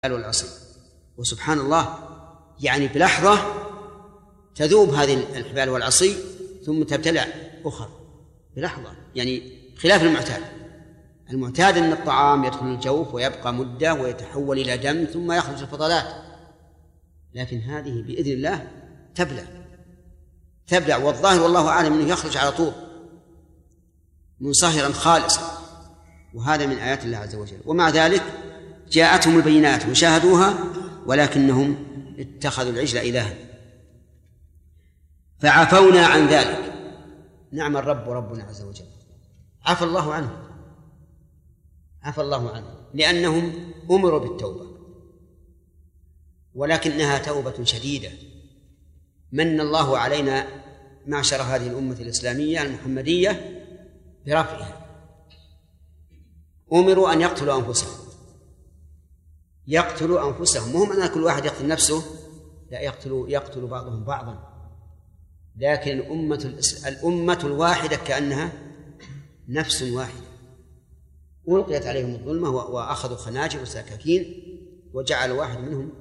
والعصي. وسبحان الله، يعني بلحظة تذوب هذه الحبال والعصي ثم تبتلع أخر بلحظة، يعني خلاف المعتاد أن الطعام يدخل الجوف ويبقى مدة ويتحول إلى دم ثم يخرج الفضلات، لكن هذه بإذن الله تبلع، والظاهر والله أعلم أنه يخرج على طول منصهرا خالصا، وهذا من آيات الله عز وجل. ومع ذلك جاءتهم البينات وشاهدوها ولكنهم اتخذوا العجل إلها فعفونا عن ذلك. نعم الرب ربنا عز وجل، عفى الله عنه لأنهم أمروا بالتوبة، ولكنها توبة شديدة. من الله علينا معشر هذه الأمة الإسلامية المحمدية برفعها. أمروا أن يقتلوا أنفسهم، مهم أن كل واحد يقتل نفسه، لا، يقتل بعضهم بعضا، لكن الأمة الواحدة كأنها نفس واحدة، ألقيت عليهم الظلمة وأخذوا خناجر وسكاكين وجعل واحد منهم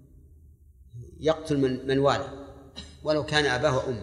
يقتل من والاه ولو كان أباه وأمه.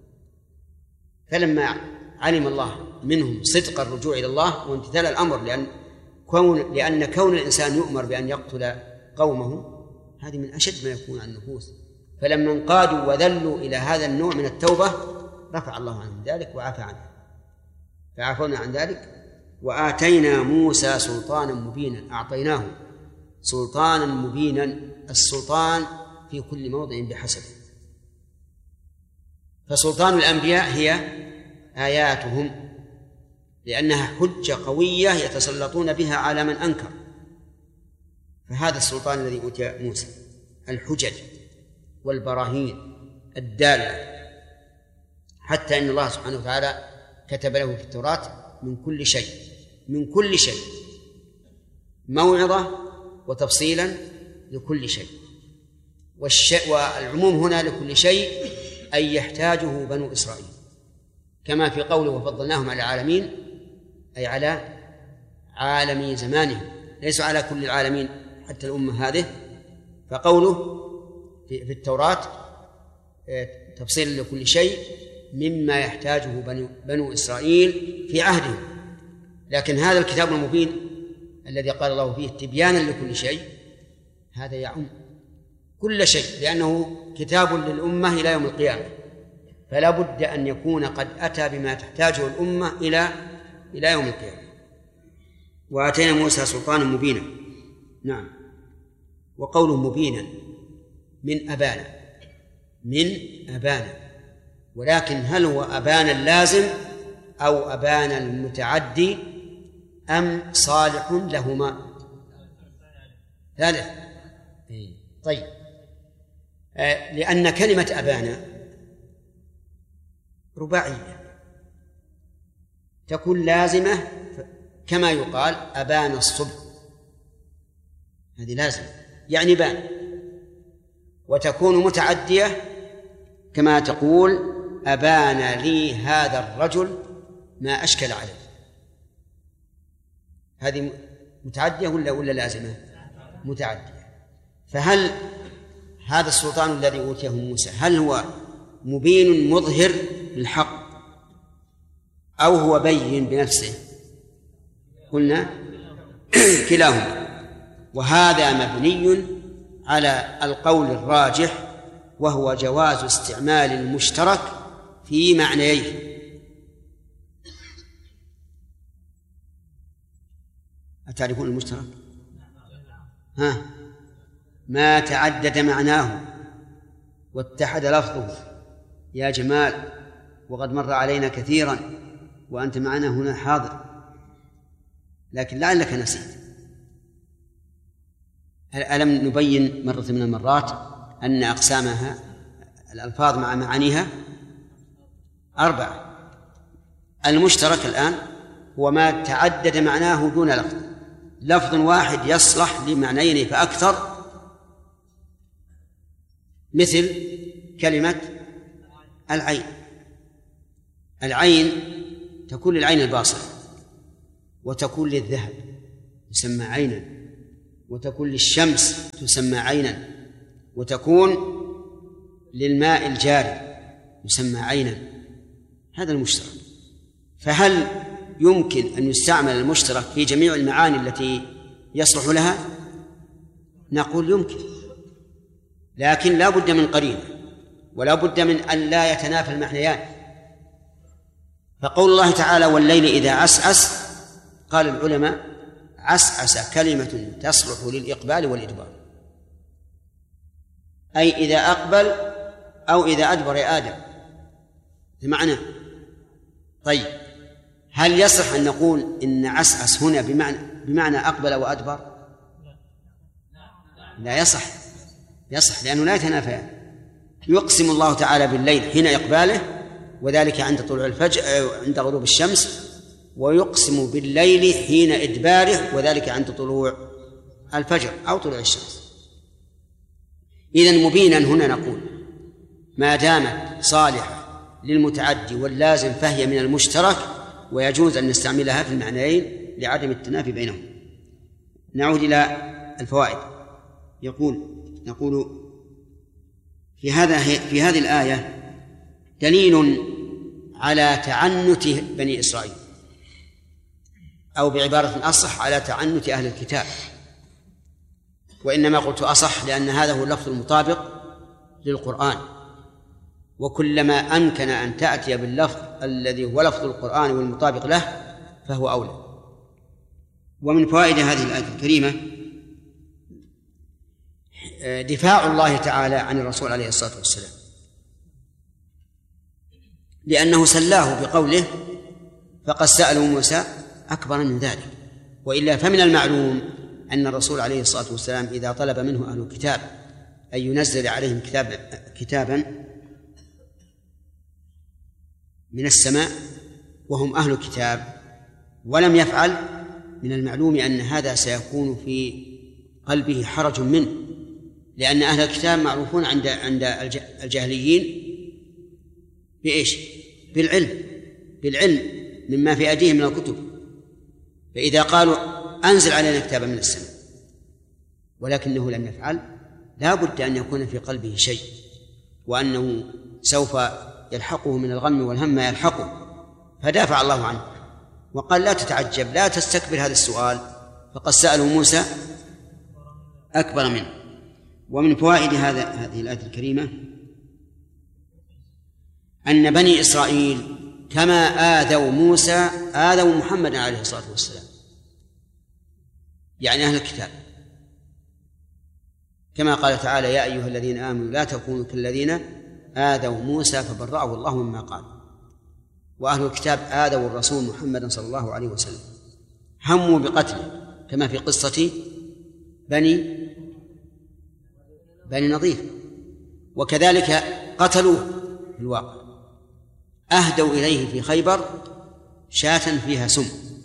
فلما علم الله منهم صدق الرجوع إلى الله وامتثال الأمر، لأن كون الإنسان يؤمر بأن يقتل قومه هذه من أشد ما يكون على النفوس، فلما انقادوا وذلوا إلى هذا النوع من التوبة رفع الله عنهم ذلك وعفى عنه، فعفونا عن ذلك. وآتينا موسى سلطانا مبينا، أعطيناه سلطانا مبينا، السلطان في كل موضع بحسبه. فسلطان الأنبياء هي آياتهم، لأنها حجة قوية يتسلطون بها على من أنكر، فهذا السلطان الذي أوتي موسى، الحجج والبراهين الدالة، حتى إن الله سبحانه وتعالى كتب له في التوراة من كل شيء موعظة وتفصيلا لكل شيء. والعموم هنا لكل شيء أي يحتاجه بنو إسرائيل، كما في قوله وفضلناهم على العالمين، أي على عالمي زمانهم، ليس على كل العالمين حتى الأمة هذه. فقوله في التوراة تفصيل لكل شيء مما يحتاجه بنو إسرائيل في عهدهم، لكن هذا الكتاب المبين الذي قال الله فيه تبيانا لكل شيء هذا يعم كل شيء، لأنه كتاب للأمة إلى يوم القيامة، فلا بد أن يكون قد أتى بما تحتاجه الأمة إلى يوم القيامة. وآتينا موسى سلطانا مبينا. نعم. وقوله مبينا من أبانا، ولكن هل هو أبانا اللازم أو أبانا المتعدي أم صالح لهما؟ ثالث. طيب، لأن كلمة أبانا رباعية تكون لازمة، كما يقال أبان الصبح، هذه لازمة يعني بان، وتكون متعدية كما تقول أبان لي هذا الرجل ما أشكل عليه، هذه متعدية ولا لازمة؟ متعدية. فهل هذا السلطان الذي أوتيه موسى هل هو مبين مظهر للحق أو هو بين بنفسه؟ قلنا كلاهما، وهذا مبني على القول الراجح وهو جواز استعمال المشترك في معنييه. أتعرفون المشترك؟ ما تعدد معناه واتحد لفظه يا جمال، وقد مر علينا كثيرا وأنت معنا هنا حاضر، لكن لعلك نسيت. ألم نبين مرة من المرات أن أقسامها الألفاظ مع معانيها 4. المشترك الآن هو ما تعدد معناه دون لفظ واحد يصلح لمعنيين فأكثر، مثل كلمة العين تكون للعين الباصرة، وتكون للذهب يسمى عينا، وتكون للشمس تسمى عينا، وتكون للماء الجاري يسمى عينا. هذا المشترك. فهل يمكن أن يستعمل المشترك في جميع المعاني التي يصلح لها؟ نقول يمكن، لكن لا بد من قرينة، ولا بد من أن لا يتنافى المعنيان. فقول الله تعالى والليل إذا عسعس، قال العلماء عسعس كلمة تصلح للإقبال والإدبار، أي إذا أقبل أو إذا أدبر يا آدم، بمعنى. طيب هل يصح أن نقول إن عسعس هنا بمعنى أقبل وأدبر؟ لا يصح لأنه لا يتنافيان. يقسم الله تعالى بالليل حين إقباله، وذلك عند طلوع الفجر عند غروب الشمس، ويقسم بالليل حين إدباره، وذلك عند طلوع الفجر أو طلوع الشمس. إذن مبينا هنا نقول ما دامت صالحة للمتعدي واللازم فهي من المشترك، ويجوز أن نستعملها في المعنيين لعدم التنافي بينهم. نعود إلى الفوائد. نقول في هذه الآية دليل على تعنت بني إسرائيل، أو بعبارة أصح على تعنت أهل الكتاب، وإنما قلت أصح لأن هذا هو اللفظ المطابق للقرآن، وكلما أمكن أن تأتي باللفظ الذي هو لفظ القرآن والمطابق له فهو أولى. ومن فوائد هذه الآية الكريمة دفاع الله تعالى عن الرسول عليه الصلاة والسلام، لأنه سلاه بقوله فقد سألوا موسى أكبر من ذلك، وإلا فمن المعلوم أن الرسول عليه الصلاة والسلام إذا طلب منه أهل الكتاب أن ينزل عليهم كتابا من السماء وهم أهل الكتاب ولم يفعل، من المعلوم أن هذا سيكون في قلبه حرج منه، لأن أهل الكتاب معروفون عند الجاهليين بإيش؟ بالعلم مما في أيديهم من الكتب. فإذا قالوا أنزل علينا كتابا من السماء ولكنه لم يفعل، لا بد أن يكون في قلبه شيء، وأنه سوف يلحقه من الغم والهم ما يلحقه، فدافع الله عنه وقال لا تتعجب، لا تستكبر هذا السؤال، فقد سألوا موسى أكبر منه. ومن فوائد هذه الآية الكريمة أن بني إسرائيل كما آذوا موسى آذوا محمد عليه الصلاة والسلام، يعني أهل الكتاب، كما قال تعالى يا أيها الذين آمنوا لا تكونوا كالذين آذوا موسى فبرأه الله مما قال. وأهل الكتاب آذوا الرسول محمد صلى الله عليه وسلم، هموا بقتله كما في قصة بني نضير، وكذلك قتلوه في الواقع. أهدوا إليه في خيبر شاة فيها سم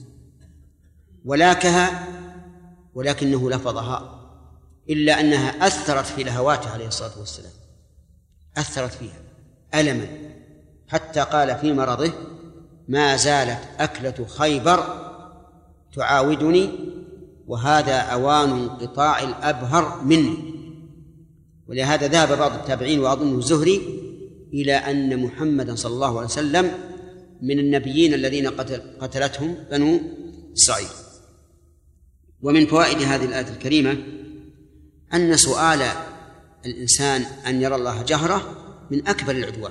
ولاكها ولكنه لفظها، إلا أنها أثرت في لهواته عليه الصلاة والسلام، أثرت فيها ألما، حتى قال في مرضه ما زالت أكلة خيبر تعاودني وهذا أوان انقطاع الأبهر مني. ولهذا ذهب بعض التابعين وأظنه الزهري إلى أن محمدا صلى الله عليه وسلم من النبيين الذين قتلتهم بنو إسرائيل. ومن فوائد هذه الآية الكريمة أن سؤال الإنسان أن يرى الله جهرة من أكبر العدوان،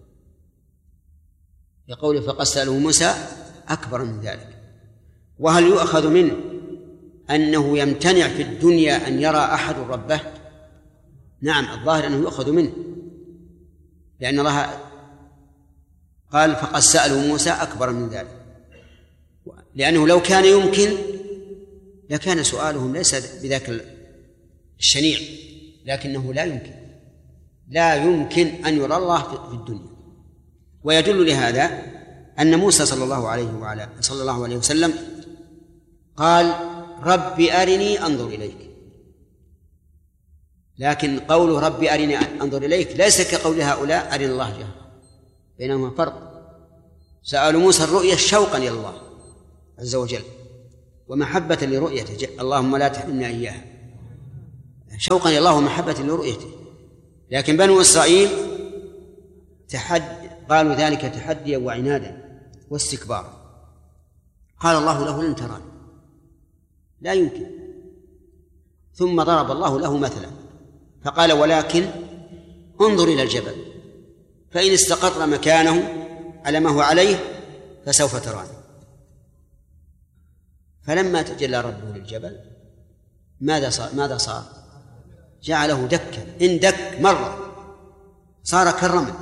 يقول فقد سألوا موسى أكبر من ذلك. وهل يؤخذ منه أنه يمتنع في الدنيا أن يرى أحد ربه؟ نعم، الظاهر أنه يؤخذ منه، لأن الله قال فقد سألوا موسى أكبر من ذلك، لأنه لو كان يمكن لكان سؤالهم ليس بذاك الشنيع، لكنه لا يمكن أن يرى الله في الدنيا. ويدل لهذا أن موسى صلى الله عليه وسلم قال رب أرني أنظر إليك، لكن قوله رب أرني أنظر إليك ليس كقول هؤلاء أرني الله جهرا، بينهما فرق. سألوا موسى الرؤية شوقا إلى الله عز وجل ومحبة لرؤيته، اللهم لا تحرمنا إياها، شوقا إلى الله ومحبة لرؤيته. لكن بنو إسرائيل قالوا ذلك تحديا وعنادا واستكبارا. قال الله له لن تراني، لا يمكن. ثم ضرب الله له مثلا فقال ولكن انظر إلى الجبل فإن استقر مكانه على ما هو عليه فسوف تراني. فلما تجلى ربه للجبل ماذا صار؟ جعله دكا، اندك مرة صار كالرمل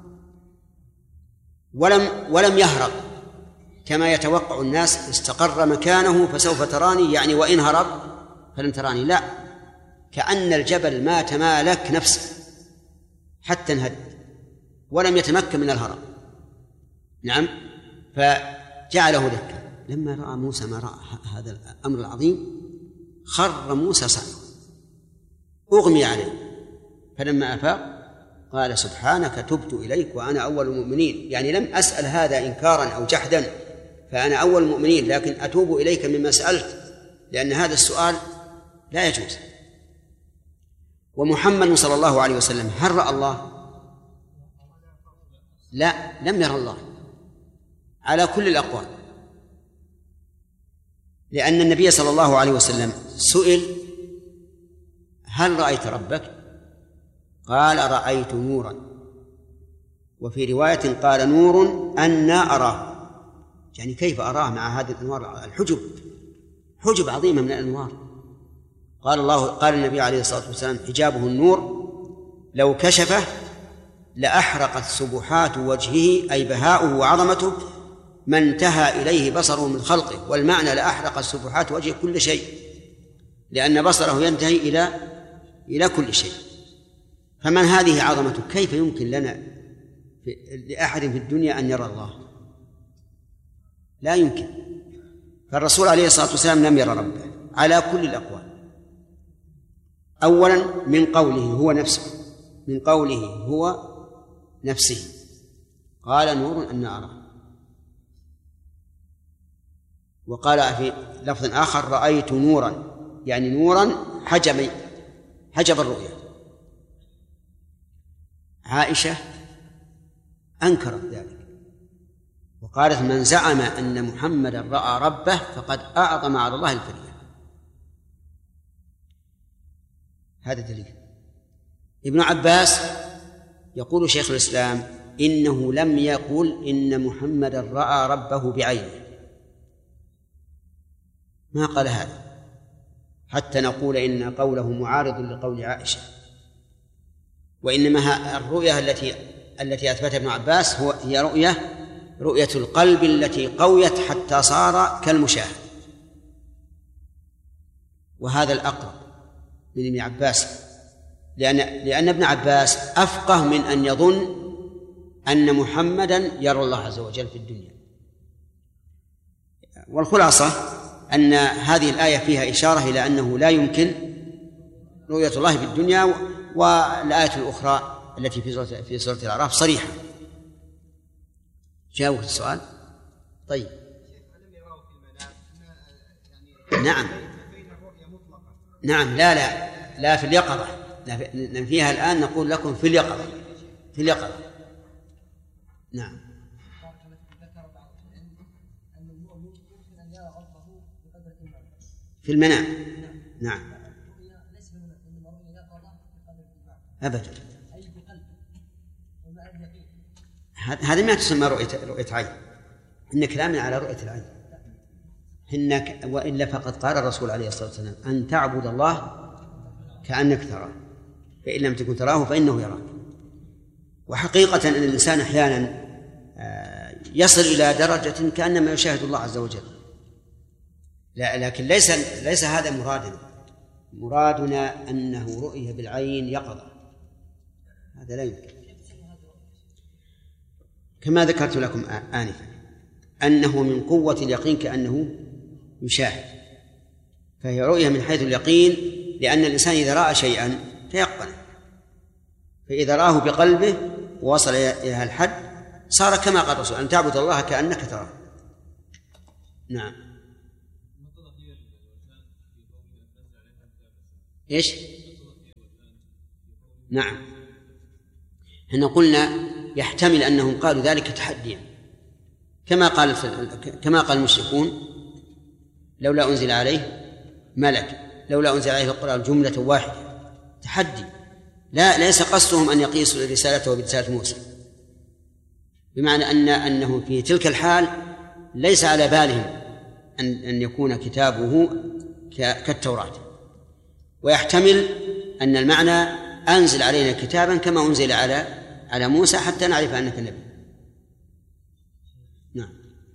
ولم يهرب كما يتوقع الناس استقر مكانه فسوف تراني، يعني وإن هرب فلن تراني. لا، كأن الجبل ما تمالك نفسه حتى انهد ولم يتمكن من الهرب. نعم، فجعله دكا. لما رأى موسى ما رأى هذا الأمر العظيم خر موسى صعقا أغمي عليه، فلما أفاق قال سبحانك تبت إليك وأنا أول المؤمنين. يعني لم أسأل هذا إنكارا أو جحدا، فأنا أول المؤمنين، لكن أتوب إليك مما سألت، لأن هذا السؤال لا يجوز. ومحمد صلى الله عليه وسلم هل رأى الله؟ لا، لم يرى الله على كل الأقوال، لأن النبي صلى الله عليه وسلم سئل هل رأيت ربك؟ قال رأيت نورا، وفي رواية قال نور أنا أراه. يعني كيف أراه مع هذه الأنوار؟ حجب عظيمة من الأنوار. قال النبي عليه الصلاة والسلام حجابه النور لو كشفه لأحرقت سبحات وجهه، أي بهاؤه وعظمته، ما انتهى إليه بصره من خلقه. والمعنى لأحرقت سبحات وجهه كل شيء، لأن بصره ينتهي إلى كل شيء. فمن هذه عظمته كيف يمكن لأحد في الدنيا أن يرى الله؟ لا يمكن. فالرسول عليه الصلاة والسلام لم يرى ربه على كل الأقوال. أولا من قوله هو نفسه قال نور أن أراه، وقال في لفظ آخر رأيت نورا، يعني نورا حجب الرؤيا. عائشة أنكرت ذلك وقالت من زعم أن محمدا رأى ربه فقد أعظم على الله الفرية. هذا دليل. ابن عباس يقول شيخ الإسلام إنه لم يقل إن محمدا رأى ربه بعينه، ما قال هذا حتى نقول إن قوله معارض لقول عائشة. وإنما الرؤية التي أثبتها ابن عباس هي رؤية القلب التي قويت حتى صار كالمشاهد، وهذا الأقرب من ابن عباس، لأن ابن عباس أفقه من أن يظن أن محمدا يرى الله عز وجل في الدنيا. والخلاصة أن هذه الآية فيها إشارة إلى أنه لا يمكن رؤية الله في الدنيا، والآية الأخرى التي في سورة الأعراف صريحة. جاوبت السؤال؟ طيب. نعم لا في اليقظة، ننفيها الآن، نقول لكم في اليقظة. نعم. في المنام. نعم. أبدا، هذا ما تسمى رؤية عين، إن كلامنا على رؤية العين. وإلا فقد قال الرسول عليه الصلاة والسلام أن تعبد الله كأنك تراه فإن لم تكن تراه فإنه يراك. وحقيقة أن الإنسان أحيانا يصل إلى درجة كأنما يشاهد الله عز وجل، لكن ليس هذا مرادنا أنه رؤية بالعين يقظة، هذا لا يمكن. كما ذكرت لكم آنفا أنه من قوة اليقين كأنه يشاهد، فهي رؤية من حيث اليقين، لأن الإنسان إذا رأى شيئا تيقن، فإذا رآه بقلبه ووصل إلى الحد صار كما قال الرسول أن تعبد الله كأنك تراه. نعم. إيش؟ نعم، احنا قلنا يحتمل أنهم قالوا ذلك تحديا، كما قال المشركون لولا أنزل عليه ملك، لولا أنزل عليه القرآن جملة واحدة، تحدي. لا، ليس قصدهم أن يقيسوا رسالته برسالة موسى، بمعنى أنه في تلك الحال ليس على بالهم أن يكون كتابه كالتوراة. ويحتمل أن المعنى أنزل علينا كتابا كما أنزل على موسى حتى نعرف أنك نبي. نعم.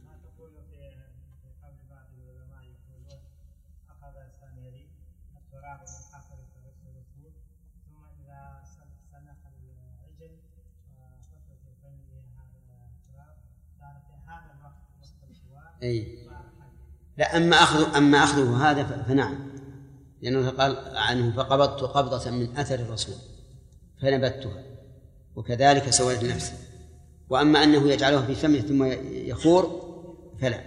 أي لا، أما أخذه هذا فنعم، لأنه قال عنه فقبضت قبضة من أثر الرسول فنبتها وكذلك سويت نفسي. وأما أنه يجعله في فمه ثم يخور فلا.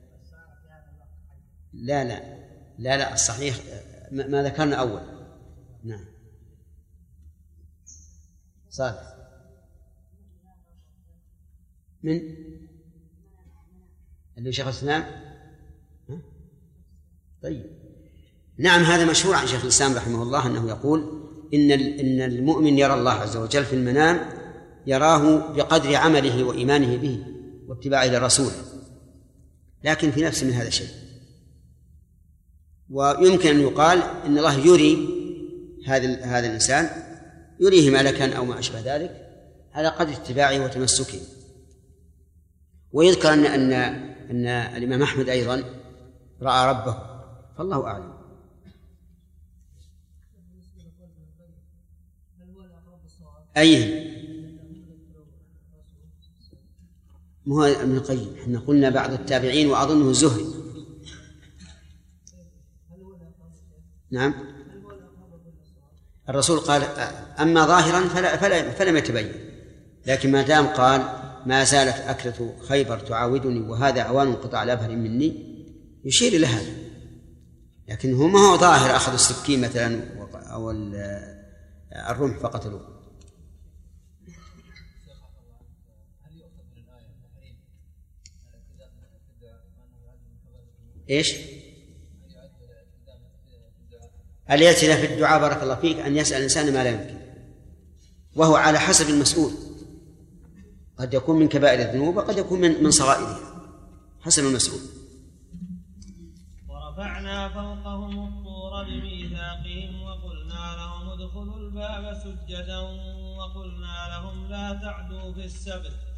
لا لا لا لا، الصحيح ما ذكرنا أول. نعم. صالح من اللي شيخ الإسلام. طيب نعم، هذا مشهور عن شيخ الإسلام رحمه الله أنه يقول إن المؤمن يرى الله عز وجل في المنام، يراه بقدر عمله وإيمانه به واتباعه للرسول، لكن في نفس من هذا الشيء. ويمكن أن يقال إن الله يري هذا الإنسان، يريه ملكا أو ما أشبه ذلك على قدر اتباعه وتمسكه. ويذكر أن الإمام أحمد أيضا رأى ربه، فالله أعلم. أيه مو هو ابن القيم، احنا قلنا بعض التابعين وأظنه الزهري. نعم، الرسول قال أما ظاهرا فلم يتبين، لكن ما دام قال ما زالت أكلة خيبر تعاودني وهذا أوان انقطاع الأبهر مني، يشير إلى هذا. لكن هو ما هو ظاهر أخذ السكين مثلا أو الرمح فقتلوه. إيش؟ الاعتداء في الدعاء بارك الله فيك أن يسأل الإنسان ما لا يمكن، وهو على حسب المسؤول، قد يكون من كبائر الذنوب وقد يكون من صغائرها، حسب المسؤول. ورفعنا فوقهم الطور بميثاقهم وقلنا لهم ادخلوا الباب سجدا وقلنا لهم لا تعدوا في السبت